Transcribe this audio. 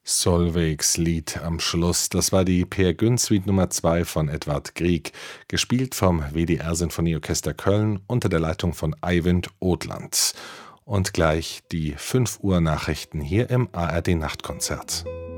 Solveigs Lied am Schluss, das war die Peer Gynt Suite Nummer 2 von Edvard Grieg, gespielt vom WDR Sinfonieorchester Köln unter der Leitung von Eivind Odland. Und gleich die 5 Uhr Nachrichten hier im ARD Nachtkonzert.